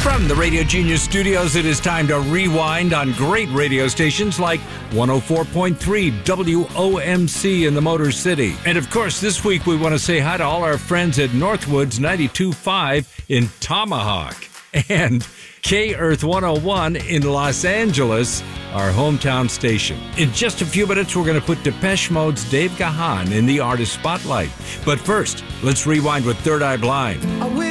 From the Radio Genius studios, it is time to rewind on great radio stations like 104.3 WOMC in the Motor City. And of course, this week we want to say hi to all our friends at Northwoods 92.5 in Tomahawk and K-Earth 101 in Los Angeles, our hometown station. In just a few minutes, we're going to put Depeche Mode's Dave Gahan in the Artist Spotlight. But first, let's rewind with Third Eye Blind.